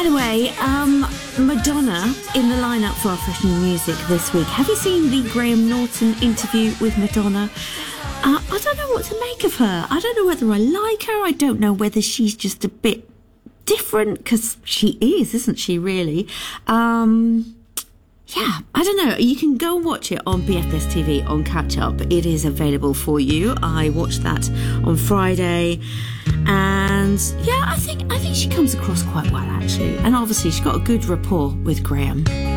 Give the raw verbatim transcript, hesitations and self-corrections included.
the way, um, Madonna in the lineup for our Fresh New Music this week. Have you seen the Graham Norton interview with Madonna? Uh, I don't know what to make of her. I don't know whether I like her. I don't know whether she's just a bit different, because she is, isn't she, really? Um, yeah, I don't know. You can go and watch it on B F S T V on Catch Up. It is available for you. I watched that on Friday, and yeah, I think I think she comes across quite well, actually. And obviously, she's got a good rapport with Graham.